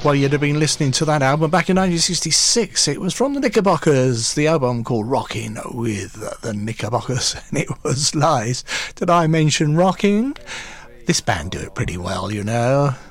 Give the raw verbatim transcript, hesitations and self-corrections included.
Well, you'd have been listening to that album back in nineteen sixty-six. It was from the Knickerbockers, the album called Rockin' with the Knickerbockers, and it was Lies. Did I mention rocking? This band do it pretty well, you know.